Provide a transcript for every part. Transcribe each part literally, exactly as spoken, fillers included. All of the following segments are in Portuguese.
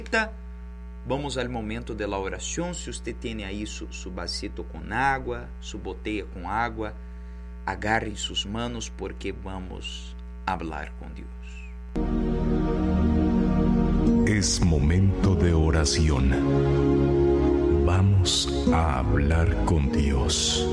Vamos ao momento da oração. Se você tem aí su, su vasito com água, su botella com água, agarre em suas manos porque vamos falar com Deus. Es momento de oración. Vamos a hablar con Dios.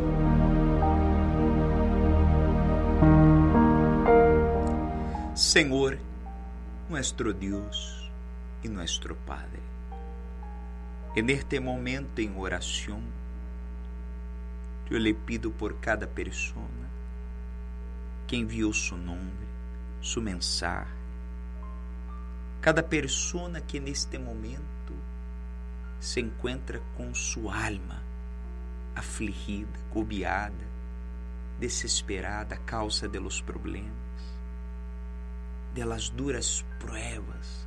Senhor, nuestro Dios y nuestro Padre, en este momento en oración, yo le pido por cada persona que enviou su nombre, su mensaje, cada persona que neste momento se encuentra com sua alma afligida, cobiada, desesperada a causa de los problemas, de las duras pruebas,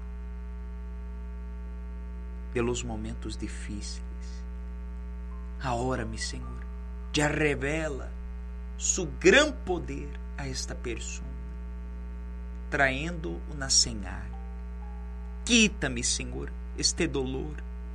de los momentos difíceis. Agora, mi Senhor, já revela su gran poder a esta persona, traendo uma señal. Quita-me, Senhor, este dolor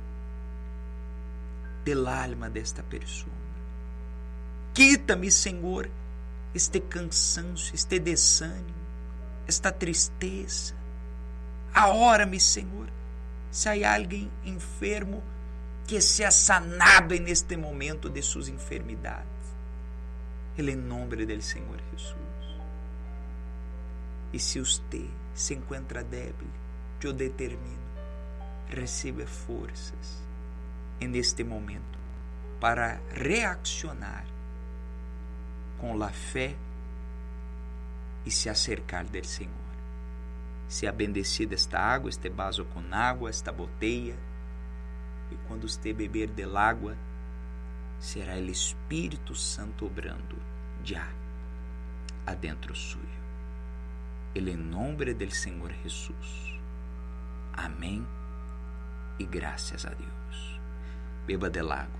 del alma desta pessoa. Quita-me, Senhor, este cansanço, este desânimo, esta tristeza. Ahora-me, Senhor, se há alguém enfermo, que seja sanado neste momento de suas enfermidades. Ele em nome do Senhor Jesus. E se você se encontra débil, eu determino, receba forças neste momento para reaccionar com a fé e se acercar do Senhor. Sea bendecida esta água, este vaso com água, esta botella, e quando você beber del água, será o Espírito Santo obrando já adentro suyo. Ele em nome do Senhor Jesus. Amém e graças a Deus. Beba del água.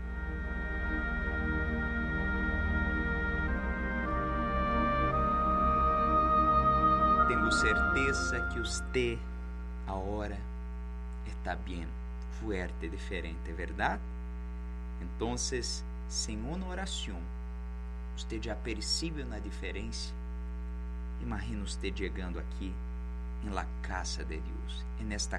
Tenho certeza que você agora está bem, fuerte, diferente, ¿verdad? Então, sem uma oração, você já percebe uma diferença. Imagina você chegando aqui em la casa de Deus, em esta